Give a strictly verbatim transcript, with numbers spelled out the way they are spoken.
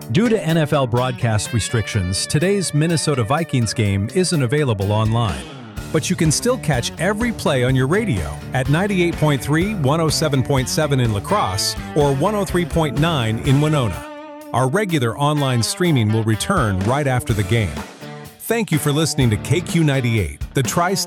Due to N F L broadcast restrictions, today's Minnesota Vikings game isn't available online. But you can still catch every play on your radio at ninety-eight point three, one oh seven point seven in La Crosse or one oh three point nine in Winona. Our regular online streaming will return right after the game. Thank you for listening to K Q ninety-eight, the Tri